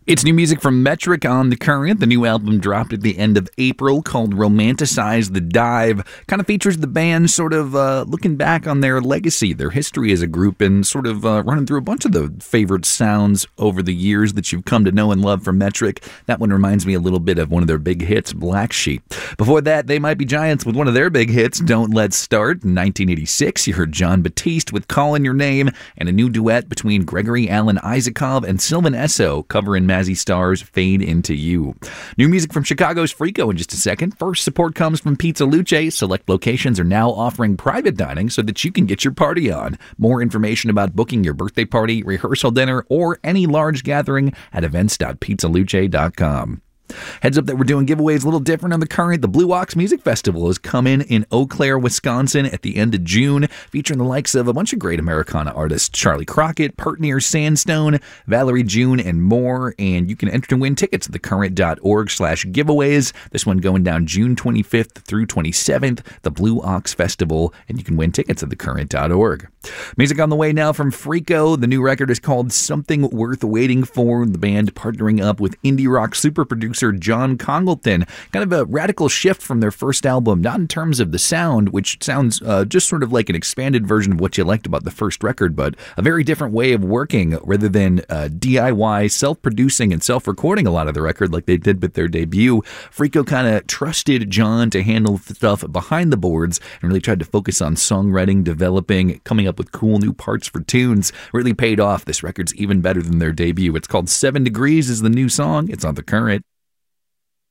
It's new music from Metric on The Current. The new album dropped at the end of April called Romanticize the Dive. Kind of features the band sort of looking back on their legacy, their history as a group, and sort of running through a bunch of the favorite sounds over the years that you've come to know and love from Metric. That one reminds me a little bit of one of their big hits, Black Sheep. Before that, They Might Be Giants with one of their big hits, Don't Let's Start. In 1986, you heard John Batiste with Callin' Your Name, and a new duet between Gregory Alan Isakov and Sylvan Esso covering Mazzy Star's Fade Into You. New music from Chicago's Freako in just a second. First support comes from Pizza Luce. Select locations are now offering private dining so that you can get your party on. More information about booking your birthday party, rehearsal dinner, or any large gathering at events.pizzaluce.com. Heads up that we're doing giveaways a little different on The Current. The Blue Ox Music Festival is coming in Eau Claire, Wisconsin at the end of June, featuring the likes of a bunch of great Americana artists, Charlie Crockett, Pertney Sandstone, Valerie June, and more. And you can enter to win tickets at thecurrent.org/giveaways. This one going down June 25th through 27th, the Blue Ox Festival, and you can win tickets at thecurrent.org. Music on the way now from Freako. The new record is called Something Worth Waiting For. The band partnering up with indie rock super producer John Congleton. Kind of a radical shift from their first album, not in terms of the sound, which sounds just sort of like an expanded version of what you liked about the first record, but a very different way of working rather than DIY, self-producing and self-recording a lot of the record like they did with their debut. Freako kind of trusted John to handle stuff behind the boards and really tried to focus on songwriting, developing, coming up with cool new parts for tunes. Really paid off. This record's even better than their debut. It's called 7 Degrees is the new song. It's on The Current.